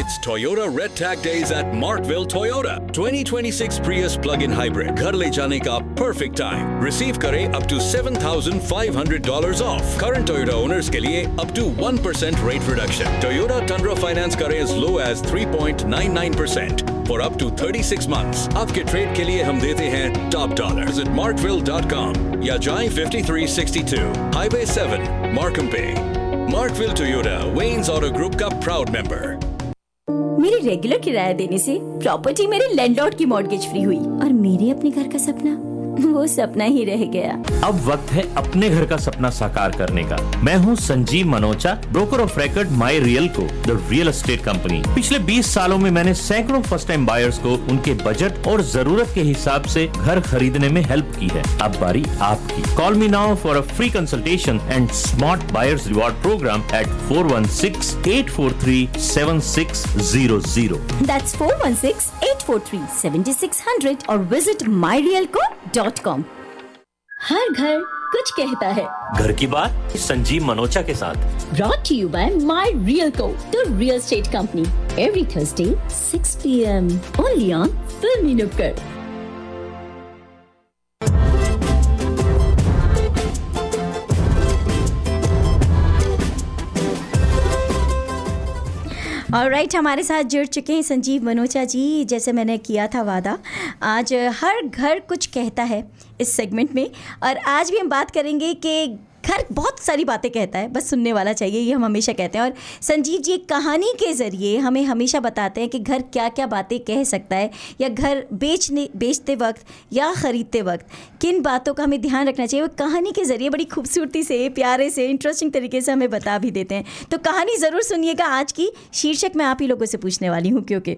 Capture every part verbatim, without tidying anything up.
It's Toyota Red Tag Days at Markville Toyota. twenty twenty-six Prius plug-in hybrid. घर ले जाने का perfect time. Receive करें up to seven thousand five hundred dollars off. Current Toyota owners के लिए up to one percent rate reduction. Toyota Tundra finance करें as low as three point nine nine percent for up to thirty-six months. आपके trade के लिए हम देते हैं top dollar. Visit markville dot com या जाएं fifty-three sixty-two Highway seven, Markham Bay. Markville Toyota, Wayne's Auto Group का proud member. मेरे रेगुलर किराया देने से प्रॉपर्टी मेरे लैंडलॉर्ड की मॉर्गेज फ्री हुई और मेरे अपने घर का सपना वो सपना ही रह गया। अब वक्त है अपने घर का सपना साकार करने का। मैं हूँ Sanjeev Manocha, broker of record my real को, द रियल एस्टेट कंपनी। पिछले बीस सालों में मैंने सैकड़ों फर्स्ट टाइम बायर्स को उनके बजट और जरूरत के हिसाब से घर खरीदने में हेल्प की है। अब बारी आपकी। Call me now for a free consultation and smart buyers reward programme eight four one six eight four three seven six zero zero. That's four one six eight four three seven six zero zero और visit my real co dot com. हर घर कुछ कहता है। घर की बात संजीव मनोचा के साथ। Brought to you by My Real Co, the real estate company. Every Thursday six p m only on Filmy Nukkad. All right, हमारे साथ जुड़ चुके हैं संजीव मनोचा जी। जैसे मैंने किया था वादा, आज हर घर कुछ कहता है इस सेगमेंट में, और आज भी हम बात करेंगे कि घर बहुत सारी बातें कहता है, बस सुनने वाला चाहिए, ये हम हमेशा कहते हैं। और संजीव जी एक कहानी के ज़रिए हमें हमेशा बताते हैं कि घर क्या क्या बातें कह सकता है, या घर बेचने बेचते वक्त या ख़रीदते वक्त किन बातों का हमें ध्यान रखना चाहिए। वो कहानी के ज़रिए बड़ी खूबसूरती से, प्यारे से, इंटरेस्टिंग तरीके से हमें बता भी देते हैं। तो कहानी ज़रूर सुनिएगा। आज की शीर्षक मैं आप ही लोगों से पूछने वाली हूँ क्योंकि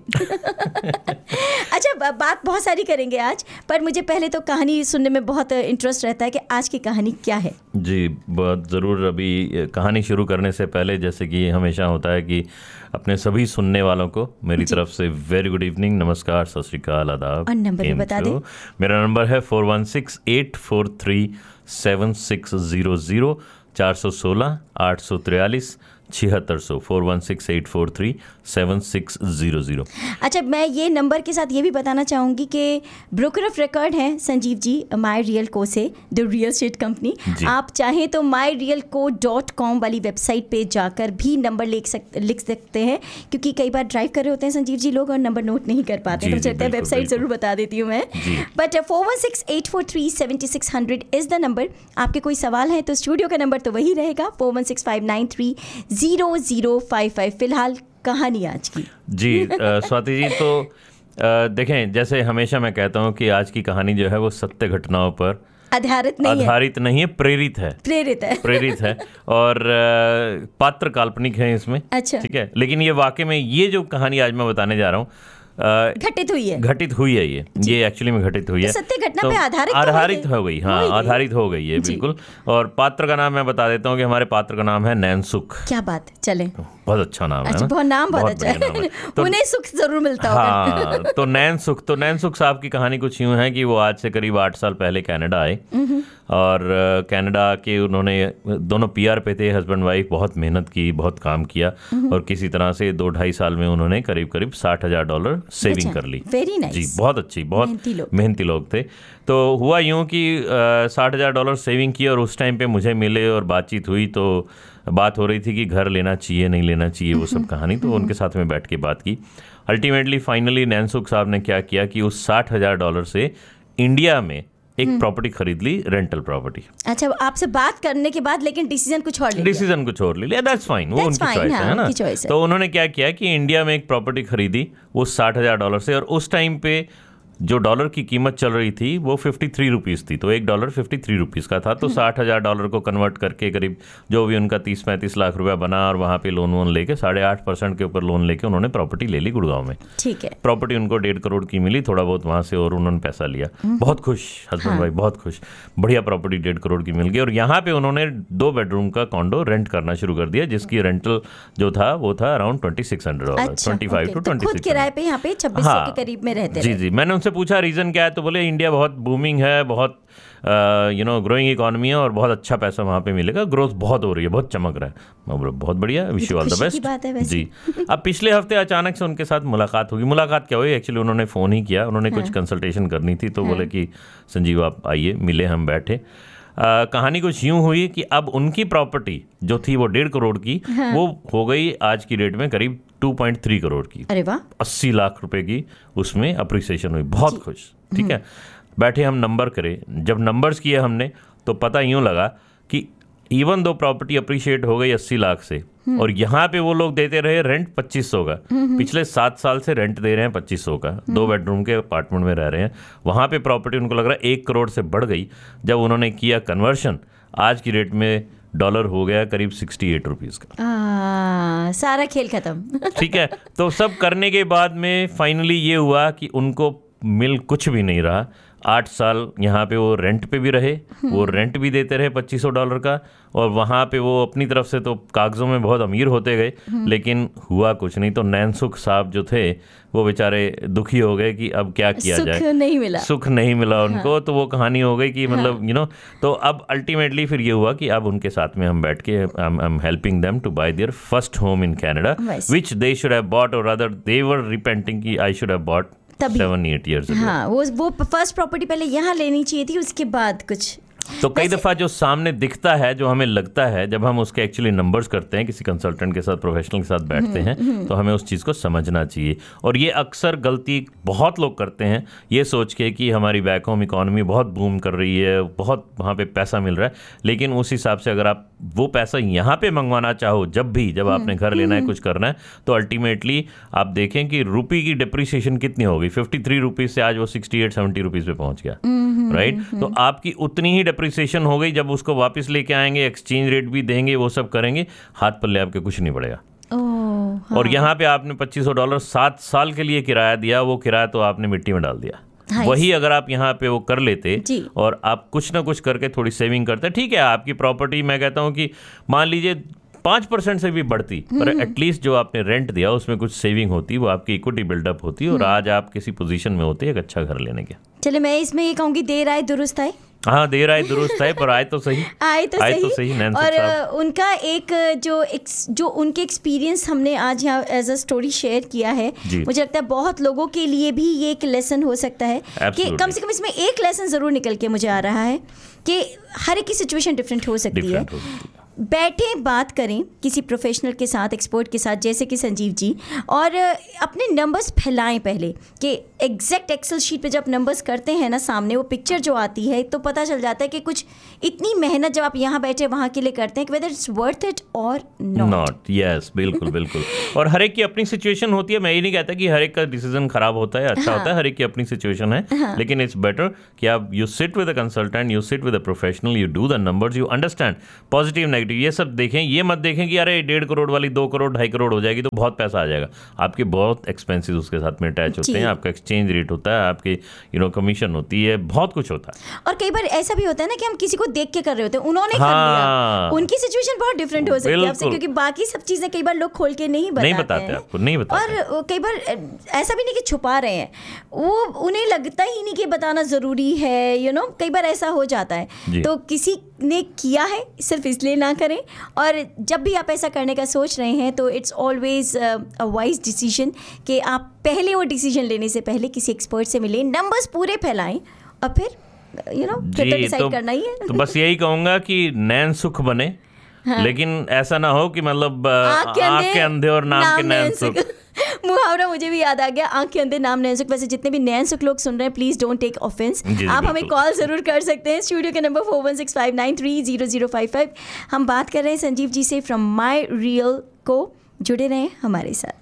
अच्छा, बात बहुत सारी करेंगे आज, पर मुझे पहले तो कहानी सुनने में बहुत इंटरेस्ट रहता है कि आज की कहानी क्या है। जी बहुत ज़रूर। अभी कहानी शुरू करने से पहले, जैसे कि हमेशा होता है कि अपने सभी सुनने वालों को मेरी तरफ से वेरी गुड इवनिंग, नमस्कार, सत श्री अकाल, आदाब। और नंबर भी बता दें। मेरा नंबर है four one six eight four three seven six zero zero, चार सौ सोलह आठ सौ तिरयालीस छिहत्तर सौ, four one six eight four three seven six zero zero. अच्छा, मैं ये नंबर के साथ ये भी बताना चाहूँगी कि ब्रोकर ऑफ रिकॉर्ड हैं संजीव जी माई रियल को से, द रियल एस्टेट कंपनी। आप चाहें तो my real co dot com वाली वेबसाइट पे जाकर भी नंबर लिख सकते लिख सकते हैं, क्योंकि कई बार ड्राइव कर रहे होते हैं संजीव जी लोग और नंबर नोट नहीं कर पाते हैं, तो चलते हैं वेबसाइट ज़रूर बता देती हूँ मैं। But four one six eight four three seventy six hundred is the number. आपके कोई सवाल है तो स्टूडियो का नंबर तो वही रहेगा, four one six five nine three zero zero five five. फिलहाल कहानी आज की। जी स्वाति जी, तो आ, देखें, जैसे हमेशा मैं कहता हूँ कि आज की कहानी जो है वो सत्य घटनाओं पर आधारित नहीं आधारित है। नहीं है, प्रेरित है प्रेरित है प्रेरित है और आ, पात्र काल्पनिक है इसमें। अच्छा, ठीक है, लेकिन ये वाकई में ये जो कहानी आज मैं बताने जा रहा हूँ घटित हुई है घटित हुई है ये ये एक्चुअली में घटित हुई है, सत्य घटना तो पे आधारित आधारित हो गई। हाँ, आधारित हो गई है बिल्कुल। और पात्र का नाम मैं बता देता हूँ कि हमारे पात्र का नाम है नैनसुख। क्या बात, चले, बहुत अच्छा नाम है। अच्छा, बहुत नाम बहुत अच्छा है, तो उन्हें सुख जरूर मिलता होगा। हाँ, तो नैनसुख तो नैनसुख साहब की कहानी कुछ यूँ है कि वो आज से करीब आठ साल पहले कनाडा आए, और कनाडा के उन्होंने दोनों पीआर पे थे, हस्बैंड वाइफ, बहुत मेहनत की, बहुत काम किया, और किसी तरह से दो ढाई साल में उन्होंने करीब करीब साठ हजार डॉलर सेविंग कर ली। Very nice. जी, बहुत अच्छी, बहुत मेहनती लोग थे। तो हुआ यूँ कि साठ हजार डॉलर सेविंग की, और उस टाइम पे मुझे मिले और बातचीत हुई, तो बात हो रही थी कि घर लेना चाहिए नहीं लेना चाहिए, वो सब कहानी। तो उनके साथ में बैठ के बात की। अल्टीमेटली फाइनली नैनसुख साहब ने क्या किया कि उस साठ हजार डॉलर से इंडिया में एक प्रॉपर्टी खरीद ली, रेंटल प्रॉपर्टी। अच्छा, आपसे बात करने के बाद लेकिन डिसीजन कुछ और ले लिया। डिसीजन कुछ और ले लिया, दैट्स फाइन, वो उनकी चॉइस है ना। तो उन्होंने क्या किया कि इंडिया में एक प्रॉपर्टी खरीदी वो साठ हजार डॉलर से, और उस टाइम पे जो डॉलर की कीमत चल रही थी वो फिफ्टी थ्री रुपीज़ थी, तो एक डॉलर फिफ्टी थ्री रुपीज़ का था। तो साठ हज़ार डॉलर को कन्वर्ट करके करीब जो भी उनका तीस पैंतीस लाख रुपया बना, और वहाँ पे लोन वोन लेके साढ़े आठ परसेंट के ऊपर लोन लेके उन्होंने प्रॉपर्टी ले ली गुड़गांव में। ठीक है, प्रॉपर्टी उनको डेढ़ करोड़ की मिली, थोड़ा बहुत वहाँ से और उन्होंने पैसा लिया। बहुत खुश हस्बैंड वाइफ, बहुत खुश, बढ़िया प्रॉपर्टी डेढ़ करोड़ की मिल गई। और यहाँ पे उन्होंने दो बेडरूम का कॉन्डो रेंट करना शुरू कर दिया, जिसकी रेंटल जो था वो था around twenty six hundred dollar, twenty five to twenty six किराए पे यहाँ पे छब्बीस सौ के करीब में रहते। जी जी, मैंने उनसे उनसे पूछा रीज़न क्या है, तो बोले इंडिया बहुत बूमिंग है, बहुत यू नो ग्रोइंग इकोनॉमी है और बहुत अच्छा पैसा वहाँ पे मिलेगा, ग्रोथ बहुत हो रही है, बहुत चमक रहा है। मैं बोला बहुत बढ़िया, wish you all the best जी। अब पिछले हफ्ते अचानक से उनके साथ मुलाकात होगी। मुलाकात क्या हुई, एक्चुअली उन्होंने फ़ोन ही किया, उन्होंने हाँ। कुछ कंसल्टेशन करनी थी, तो हाँ। बोले कि संजीव आप आइए, मिले, हम बैठे। आ, कहानी कुछ यूँ हुई कि अब उनकी प्रॉपर्टी जो थी वो डेढ़ करोड़ की हाँ। वो हो गई आज की डेट में करीब टू पॉइंट थ्री करोड़ की। अरे वाह, अस्सी लाख रुपए की उसमें अप्रिसिएशन हुई, बहुत खुश। ठीक है, बैठे हम नंबर करें, जब नंबर्स किए हमने तो पता यूँ लगा कि इवन दो प्रॉपर्टी अप्रिशिएट हो गई अस्सी लाख से और यहाँ पे वो लोग देते रहे रेंट पच्चीस सौ का, पिछले सात साल से रेंट दे रहे हैं पच्चीस सौ का, दो बेडरूम के अपार्टमेंट में रह रहे हैं। वहाँ पे प्रॉपर्टी उनको लग रहा है एक करोड़ से बढ़ गई। जब उन्होंने किया कन्वर्शन, आज की रेट में डॉलर हो गया करीब सिक्सटी एट रुपीज़ का। आ, सारा खेल खत्म। ठीक है, तो सब करने के बाद में फाइनली ये हुआ कि उनको मिल कुछ भी नहीं रहा। आठ साल यहाँ पे वो रेंट पे भी रहे, वो रेंट भी देते रहे पच्चीस सौ डॉलर का, और वहाँ पे वो अपनी तरफ से तो कागज़ों में बहुत अमीर होते गए, लेकिन हुआ कुछ नहीं। तो नैनसुख साहब जो थे वो बेचारे दुखी हो गए कि अब क्या किया सुख जाए, सुख नहीं मिला, सुख नहीं मिला उनको। हाँ। तो वो कहानी हो गई कि मतलब यू नो, तो अब अल्टीमेटली फिर ये हुआ कि अब उनके साथ में हम बैठ के I am helping them to bye there first home in Canada, which they should have bought, और अदर दे वर रिपेंटिंग कि I should have bought seven eight years. हाँ, वो वो फर्स्ट प्रॉपर्टी पहले यहाँ लेनी चाहिए थी, उसके बाद कुछ। तो कई दफ़ा जो सामने दिखता है, जो हमें लगता है, जब हम उसके एक्चुअली नंबर्स करते हैं, किसी कंसल्टेंट के साथ, प्रोफेशनल के साथ बैठते हैं, तो हमें उस चीज़ को समझना चाहिए। और ये अक्सर गलती बहुत लोग करते हैं, ये सोच के कि हमारी बैक होम इकॉनमी बहुत बूम कर रही है, बहुत वहाँ पे पैसा मिल रहा है, लेकिन उस हिसाब से अगर आप वो पैसा यहाँ पे मंगवाना चाहो, जब भी जब आपने घर लेना है, कुछ करना है, तो अल्टीमेटली आप देखें कि रुपये की डिप्रिसिएशन कितनी हो गई। फिफ्टी थ्री रुपीज़ से आज वो सिक्सटी एट सेवेंटी रुपीज़ पे पहुँच गया, राइट। तो आपकी उतनी ही डिप्रिसिएशन हो गई, जब उसको वापस लेके आएंगे, एक्सचेंज रेट भी देंगे, वो सब करेंगे, हाथ पल्ले आपके कुछ नहीं बढ़ेगा। हाँ। और यहाँ पे आपने पच्चीस सौ डॉलर सात साल के लिए किराया दिया, वो किराया तो आपने मिट्टी में डाल दिया। हाँ, वही अगर आप यहाँ पे वो कर लेते और आप कुछ ना कुछ करके थोड़ी सेविंग करते, ठीक है, आपकी प्रॉपर्टी मैं कहता हूँ कि मान लीजिए पाँच परसेंट से भी बढ़ती, पर एटलीस्ट जो आपने रेंट दिया उसमें कुछ सेविंग होती, वो आपकी इक्विटी बिल्डअप होती और आज आप किसी पोजीशन में होते एक अच्छा घर लेने के। चले, मैं इसमें ये कहूँगी देर आए दुरुस्त आए। हाँ, देर आए दुरुस्त है, पर आए तो सही, आए तो आए सही, तो सही। और उनका एक जो एक, जो उनके एक्सपीरियंस हमने आज यहाँ एज अ स्टोरी शेयर किया है, मुझे लगता है बहुत लोगों के लिए भी ये एक लेसन हो सकता है कि कम से कम इसमें एक लेसन ज़रूर निकल के मुझे आ रहा है कि हर एक की सिचुएशन डिफरेंट हो सकती है। बैठे बात करें किसी प्रोफेशनल के साथ, एक्सपर्ट के साथ, जैसे कि संजीव जी, और अपने नंबर्स फैलाएं पहले कि एग्जैक्ट एक्सेल शीट पे जब नंबर्स करते हैं ना, सामने वो पिक्चर जो आती है, तो पता चल जाता है कि कुछ इतनी मेहनत जब आप यहाँ बैठे वहाँ के लिए करते हैं कि वेदर इट्स वर्थ इट और नॉट। यस, बिल्कुल बिल्कुल। और हर एक की अपनी सिचुएशन होती है। मैं ये नहीं कहता कि हर एक का डिसीजन खराब होता है, अच्छा हाँ। होता है, हर एक की अपनी सिचुएशन है, हाँ। लेकिन इट्स बेटर कि आप you sit with a consultant, you sit with a professional, you do the numbers, you understand positive negative, ये सब देखें। ये मत देखें कि अरे डेढ़ करोड़ वाली दो करोड़ ढाई करोड़ हो जाएगी तो बहुत पैसा आ जाएगा। आपके बहुत एक्सपेंसेस उसके साथ में अटैच होते हैं, आपका एक्सचेंज रेट होता है, आपकी यू नो कमीशन होती है, बहुत कुछ होता है। और कई बार ऐसा भी होता है ना कि हम किसी को देख के कर रहे होते हैं, उन्होंने हाँ, कर लिया, उनकी सिचुएशन बहुत डिफरेंट हो सकती है आपसे, क्योंकि बाकी सब चीजें कई बार लोग खोल के नहीं बताते, नहीं बताते आपको, नहीं बताते। और कई बार ऐसा भी नहीं कि छुपा रहे हैं, वो उन्हें लगता ही नहीं कि बताना जरूरी है, यू नो, कई बार ऐसा हो जाता है। तो किसी ने किया है सिर्फ इसलिए ना करें, और जब भी आप ऐसा करने का सोच रहे हैं तो it's always a wise decision कि आप पहले वो डिसीजन लेने से पहले किसी एक्सपर्ट से मिलें, नंबर्स पूरे फैलाएं और फिर यू नो फिर तो डिसाइड करना ही है। तो बस यही कहूँगा कि नैन सुख बने, हाँ। लेकिन ऐसा ना हो कि मतलब आँख के अंधे और नाम के नैन सुख। मुहावरा मुझे भी याद आ गया, आँख के अंदर नाम नैन सुख। वैसे जितने भी नैन सुख लोग सुन रहे हैं, प्लीज डोंट टेक ऑफेंस, आप हमें कॉल जरूर कर सकते हैं। स्टूडियो के number four one six five nine three zero zero five five. हम बात कर रहे हैं संजीव जी से फ्रॉम माई रियल को। जुड़े रहें हमारे साथ।